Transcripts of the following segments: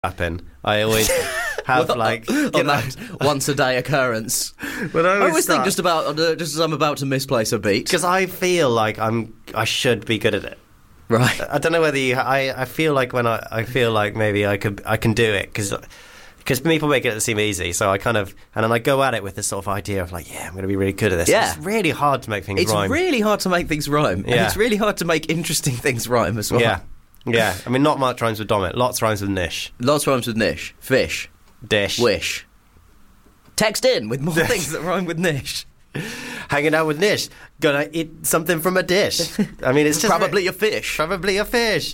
happen. I always have that once a day occurrence. But I always think just as I'm about to misplace a beat, because I feel like I should be good at it. Right. I don't know whether I feel like when I feel like maybe I can do it because people make it seem easy, so I kind of, and then I go at it with this sort of idea of like, I'm going to be really good at this. Yeah. It's really hard to make things rhyme. It's really hard to make things rhyme. Yeah. And it's really hard to make interesting things rhyme as well. Yeah. I mean, not much rhymes with Domit. Lots rhymes with Nish. Lots rhymes with Nish. Fish. Dish. Wish. Text in with more things that rhyme with Nish. Hanging out with Nish. Gonna eat something from a dish. I mean, it's just probably a fish. Probably a fish.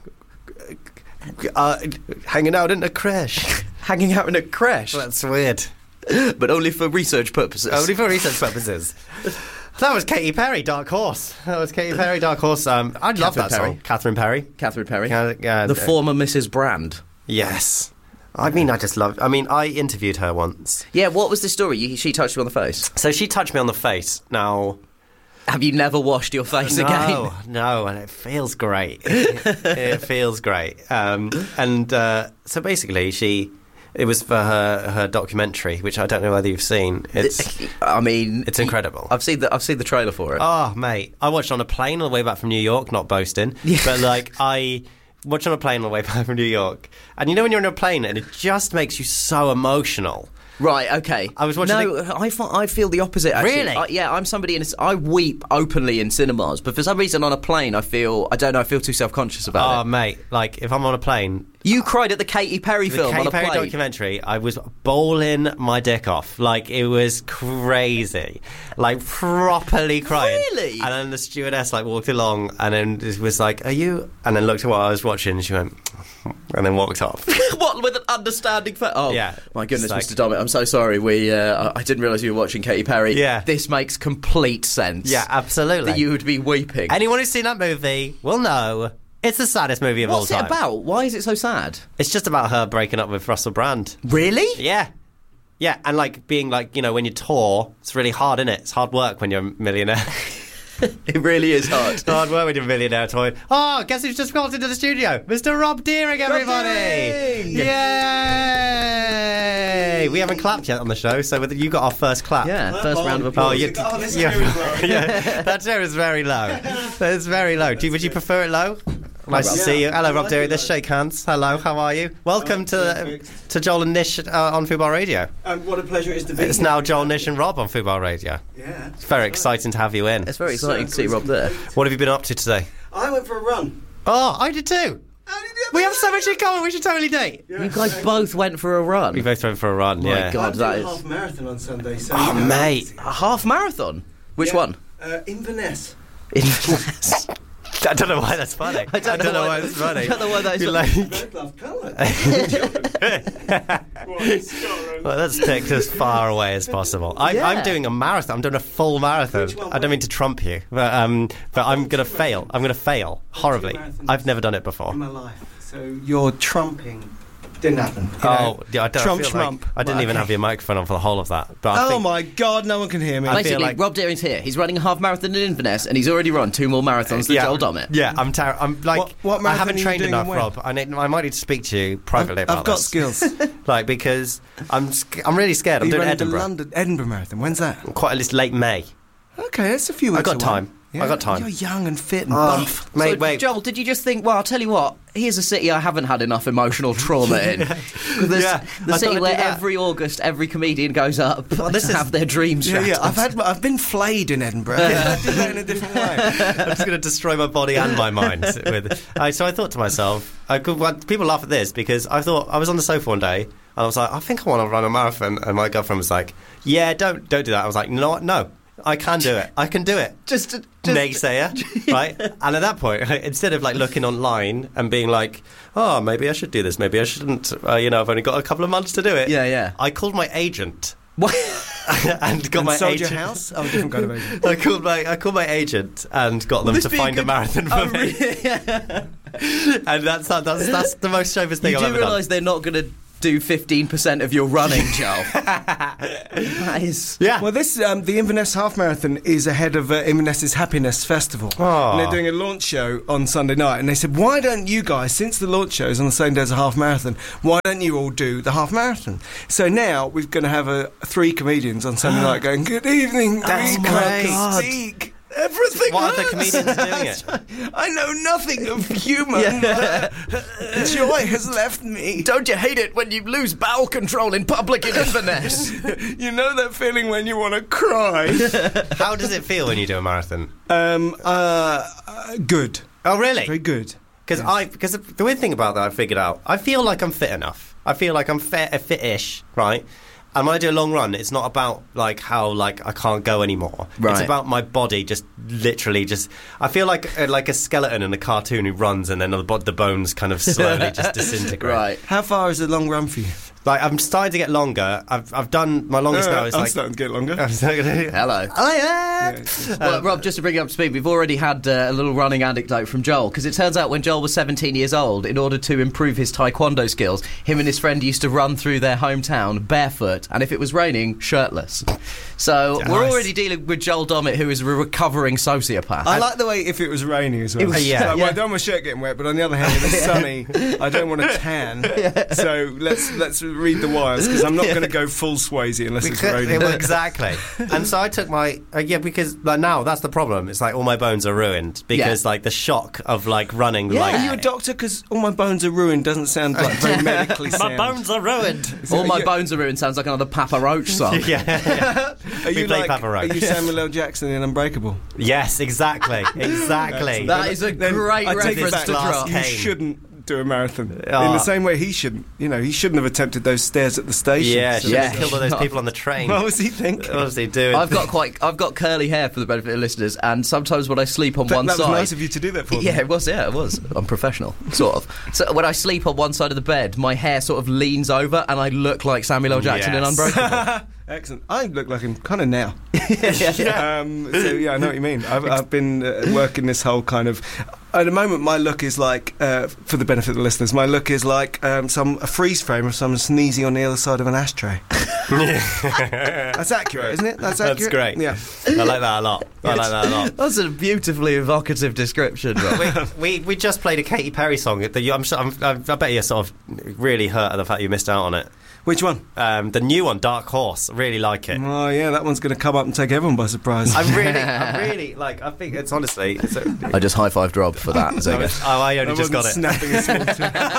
Hanging out in a creche. Hanging out in a creche. That's weird. But only for research purposes. Only for research purposes. That was Katy Perry, Dark Horse. I love that song. Catherine Perry. The former Mrs. Brand. Yes. I mean, I interviewed her once. Yeah, what was the story? She touched you on the face. So she touched me on the face. Now, have you never washed your face again? No, and it feels great. It feels great. So basically, it was for her documentary, which I don't know whether you've seen. It's incredible. I've seen the trailer for it. Oh, mate, I watched it on a plane on the way back from New York. Not boasting, but I watched on a plane on the way back from New York, and you know when you're on a plane and it just makes you so emotional. Right, okay. I was watching. No, I feel the opposite. Actually. Really? I'm somebody I weep openly in cinemas, but for some reason on a plane, I feel too self-conscious about it. Oh, mate, like if I'm on a plane. You cried at the Katy Perry film on a plane. The Katy Perry documentary. I was bowling my dick off. Like, it was crazy. Like, properly crying. Really? And then the stewardess, walked along and then it was like, are you... And then looked at what I was watching and she went... And then walked off. What, with an understanding face? Oh, yeah. My goodness, Mr. Domit, I'm so sorry. I didn't realise you were watching Katy Perry. Yeah. This makes complete sense. Yeah, absolutely. That you would be weeping. Anyone who's seen that movie will know... It's the saddest movie of all time. What's it about? Why is it so sad? It's just about her breaking up with Russell Brand. Really? Yeah. Yeah, and being when you tour, it's really hard, isn't it? It's hard work when you're a millionaire. It really is hard. It's hard work when you're a millionaire touring. Oh, guess who's just walked into the studio? Mr. Rob Deering, everybody! Yay! We haven't clapped yet on the show, so you got our first clap. Yeah, first round of applause. That chair is very low. It's very low. Would you prefer it low? Nice to see you. Hello, Rob Deering. Let's shake hands. Hello, how are you? Welcome to Joel and Nish on Football Radio. What a pleasure it is to be It's now Joel, Nish and Rob on Football Radio. Yeah. It's very exciting to have you in. It's very exciting to see Rob there. What have you been up to today? I went for a run. Oh, I did too. We have so much in common. We should totally date. Yeah. You guys both went for a run. We both went for a run, yeah. My God, that is... half marathon on Sunday. So oh, mate. A half marathon? Which one? Inverness. Inverness. I don't know why that's funny. I don't know why that's funny. I don't know why that is Well, let's take this as far away as possible. I'm doing a marathon. I'm doing a full marathon. I don't mean to trump you, but I'm going to fail. I'm going to fail horribly. I've never done it before. In my life. So you're trumping. Didn't happen. Yeah, Trump. I didn't even have your microphone on for the whole of that. But I think, my God, no one can hear me. Basically, Rob Deering's here. He's running a half marathon in Inverness, and he's already run 2 more marathons than Joel Domit. Yeah, I'm what I haven't marathon are you trained doing enough, and when? Rob. I might need to speak to you privately about I've got this. skills. Because I'm really scared. I'm doing Edinburgh. The Edinburgh Marathon. When's that? Quite at least late May. Okay, that's a few weeks I got away. time. Yeah, I got time. You're young and fit and buff. Mate, So, wait. Joel, did you just think, well, I'll tell you what, here's a city I haven't had enough emotional trauma in. The city where every August, every comedian goes up to have their dreams shattered. I've been flayed in Edinburgh. I did that in a different way. I'm just going to destroy my body and my mind. So I thought to myself, people laugh at this because I thought I was on the sofa one day and I was like, I think I want to run a marathon. And my girlfriend was like, yeah, don't do that. I was like, no. I can do it. I can do it. Just naysayer, right? And at that point, instead of looking online and being like, oh, maybe I should do this, maybe I shouldn't, I've only got a couple of months to do it. Yeah. I called my agent. What? and got my sold agent. your house? Oh, different kind of agent. I called my agent and got them to find a marathon for me. Really? And that's the most showbiz thing I've ever done. You do realise they're not going to do 15% of your running, Joel. That is... Yeah. Well, this the Inverness Half Marathon is ahead of Inverness's Happiness Festival. Oh. And they're doing a launch show on Sunday night. And they said, why don't you guys, since the launch show is on the same day as a half marathon, why don't you all do the half marathon? So now we're going to have 3 comedians on Sunday night going, good evening. That's great. Everything What hurts. other comedians are doing it? I know nothing of humour. Joy has left me. Don't you hate it when you lose bowel control in public in Inverness? You know that feeling when you want to cry? How does it feel when you do a marathon? Good. Oh, really? Very good. Because the weird thing about that I figured out, I feel like I'm fit enough. I feel like I'm fit-ish, right? And when I do a long run, it's not about like how like I can't go anymore. Right. It's about my body just literally just. I feel like a skeleton in a cartoon who runs and then the bones kind of slowly just disintegrate. Right. How far is a long run for you? Like I'm starting to get longer. I've done my longest now. Is I'm like starting to get longer. Hello. Well, Rob, just to bring you up to speed, we've already had a little running anecdote from Joel, because it turns out when Joel was 17 years old, in order to improve his taekwondo skills, him and his friend used to run through their hometown barefoot, and if it was raining, shirtless. So we're already dealing with Joel Dommett, who is a recovering sociopath. I like the way if it was raining as well. Yeah. Well, I don't want my shirt getting wet, but on the other hand, if it's sunny, I don't want to tan. So let's read the wires, because I'm not going to go full Swayze unless it's raining. Exactly. And so I took my because like now that's the problem. It's like all my bones are ruined because like the shock of like running. Yeah. Like, Are you a doctor? Because all my bones are ruined doesn't sound like very medically sound. my bones are ruined. All my bones are ruined sounds like another Papa Roach song. Yeah. Are you play like, Papa Roach. Are you Samuel L. Jackson in Unbreakable? Yes, exactly. That is a great I take it reference back. to drop. You shouldn't do a marathon in Oh. the same way he shouldn't. You know, he shouldn't have attempted those stairs at the station. Yeah, So- should have killed all those people on the train. What was he thinking? What was he doing? I've got curly hair for the benefit of listeners, and sometimes when I sleep on one That was side, nice of you to do that for me. Yeah, it was. I'm professional, sort of. So when I sleep on one side of the bed, my hair sort of leans over, and I look like Samuel L. Jackson in Yes. Unbreakable. Excellent. I look like him kind of now. Yeah. So yeah, I know what you mean. I've been working this whole kind of. At the moment, my look is like, for the benefit of the listeners, my look is like a freeze frame of someone sneezing on the other side of an ashtray. That's accurate, isn't it? That's accurate. That's great. Yeah. I like that a lot. That's a beautifully evocative description, Rob. We just played a Katy Perry song. I bet you're sort of really hurt at the fact you missed out on it. Which one? The new one, Dark Horse. I really like it. Oh yeah, that one's going to come up and take everyone by surprise. I really like. I think it's honestly. I just high-fived Rob for that. I only just got it. Snapping a small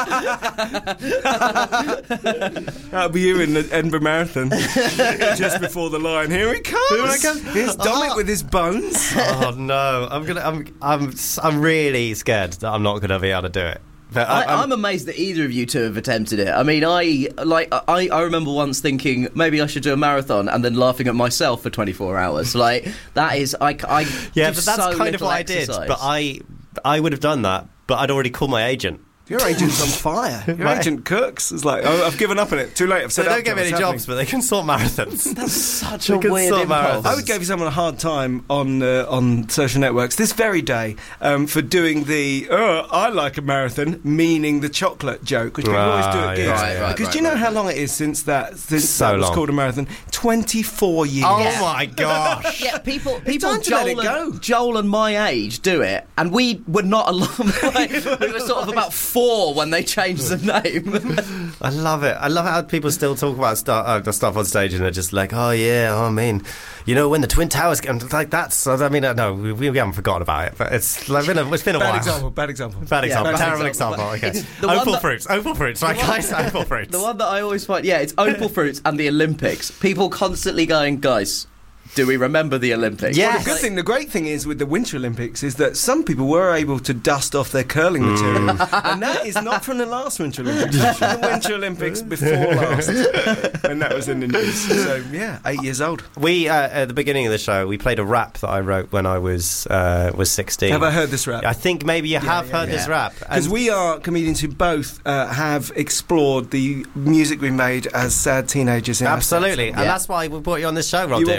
That'll be you in the Edinburgh Marathon, just before the line. Here he comes. Here's Dominic with his bones. Oh no! I'm really scared that I'm not going to be able to do it. But I'm amazed that either of you two have attempted it. I mean, I remember once thinking maybe I should do a marathon and then laughing at myself for 24 hours. Like that is, yeah, but that's kind of what I did. But I would have done that, but I'd already called my agent. Your agent's on fire. Your agent cooks. It's like, I've given up on it. Too late. I've said They don't give me any jobs, but they can sort marathons. That's such a weird impulse. I would give someone a hard time on social networks this very day for doing the I like a marathon, meaning the chocolate joke, which people always do at gigs. Because do you know how long it is since that was called a marathon? 24 years. Oh my gosh! Yeah, people Joel and my age do it, and we were not alone. We were sort of about 4 when they changed the name. I love it. I love how people still talk about the stuff on stage and they're just like, oh yeah, I mean, you know, when the Twin Towers came, like that's. I mean, no, we haven't forgotten about it, but it's been a while. Bad example. Terrible example. Okay. Opal fruits, right, guys? Opal fruits. The one that I always find, it's Opal fruits and the Olympics. People constantly going, guys, do we remember the Olympics? Yeah. Well, the great thing is with the Winter Olympics is that some people were able to dust off their curling material, and that is not from the last Winter Olympics. It's from the Winter Olympics before last, and that was in the news. So yeah, 8 years old. We at the beginning of the show we played a rap that I wrote when I was 16. Have I heard this rap? I think maybe you have heard this rap because we are comedians who both have explored the music we made as sad teenagers. In absolutely, and that's why we brought you on this show, Rob. You want me to play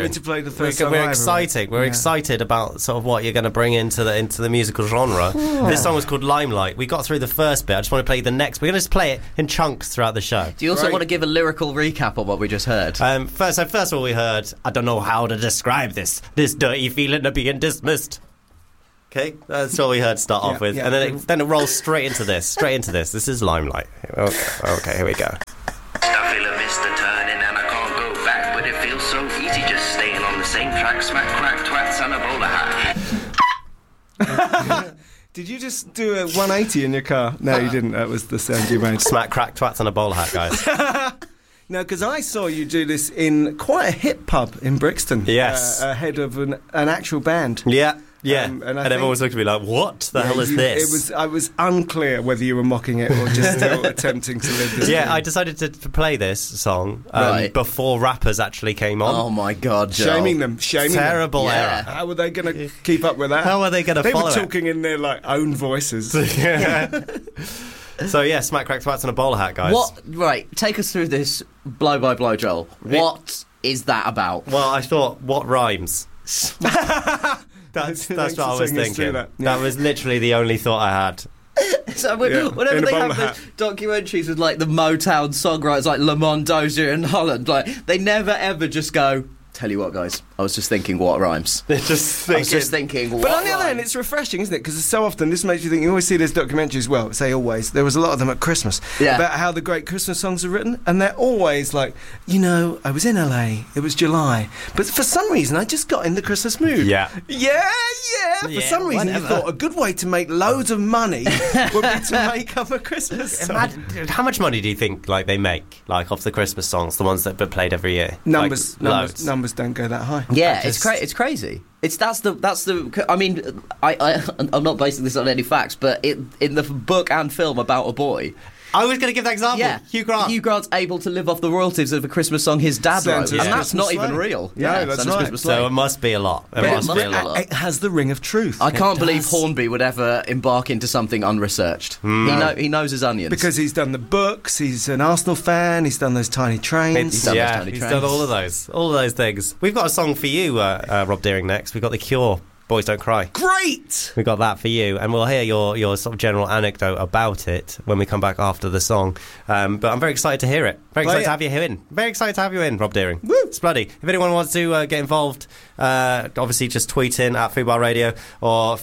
the first song We're excited. We're excited about sort of what you're going to bring into the musical genre. This song was called Limelight. We got through the first bit. I just want to play the next. We're going to just play it in chunks throughout the show. Do you also want to give a lyrical recap of what we just heard? First of all, we heard, I don't know how to describe this dirty feeling of being dismissed. Okay, that's all we heard start off with. And then it rolls straight into this. This is Limelight. Okay, here we go. I feel a mist a turning and I can't go back, but it feels so easy just staying on the same track. Smack, crack, twats and a bowler hat. Did you just do a 180 in your car? No, you didn't. That was the sound you made. Smack, crack, twats and a bowler hat, guys. No, because I saw you do this in quite a hip pub in Brixton. Yes. Ahead of an actual band. Yeah. Yeah, and everyone was looking at me like, what the hell is this? I was unclear whether you were mocking it or just still attempting to live this dream. I decided to play this song before rappers actually came on. Oh my God, Joel. Shaming them. Terrible error. How were they going to keep up with that? How are they going to follow They were talking in their own voices. So smack, crack, twats and a bowler hat, guys. Right, take us through this blow by blow, Joel. What is that about? Well, I thought, what rhymes? That's what I was thinking. That was literally the only thought I had. So whenever they have the documentaries with the Motown songwriters like Lamont Dozier and Holland, they never ever just go, tell you what, guys, I was just thinking what rhymes. I was just thinking what But on the other hand, it's refreshing, isn't it? Because so often this makes you think, you always see these documentaries, there was a lot of them at Christmas, about how the great Christmas songs are written, and they're always I was in LA, it was July, but for some reason I just got in the Christmas mood. Yeah. For some reason you thought a good way to make loads of money would be to make up a Christmas song. How much money do you think they make off the Christmas songs, the ones that are played every year? Numbers don't go that high. Yeah, it's crazy. I mean, I'm not basing this on any facts, but in the book and film about a boy, I was going to give that example. Yeah. Hugh Grant. Hugh Grant's able to live off the royalties of a Christmas song his dad wrote, and that's not even real. Yeah, that's right. So it must be a lot. It has the ring of truth. I can't believe Hornby would ever embark into something unresearched. He knows his onions. Because he's done the books, he's an Arsenal fan, he's done those tiny trains. He's done all of those things. We've got a song for you, Rob Deering, next. We've got The Cure. Boys Don't Cry. Great! We got that for you, and we'll hear your sort of general anecdote about it when we come back after the song. But I'm very excited to hear it. Very excited to have you in. Very excited to have you in, Rob Deering. Woo! It's bloody. If anyone wants to get involved, obviously just tweet in at Fubar Radio or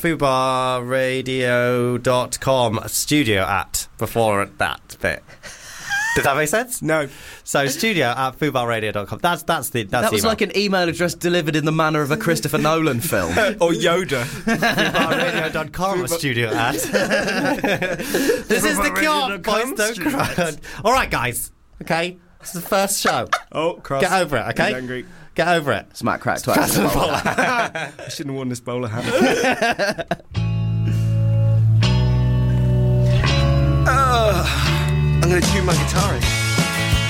fubarradio.com studio at before that bit. Does that make sense? No. So studio at fubarradio.com. That's That was like an email address delivered in the manner of a Christopher Nolan film. Or Yoda. fubarradio.com studio at. This is The Cure. Boys Don't Cry. All right, guys. Okay? This is the first show. Oh, cross. Get over it, okay? He's angry. Get over it. Smack, crack, twat. I shouldn't have worn this bowler hat. I'm going to tune my guitar in.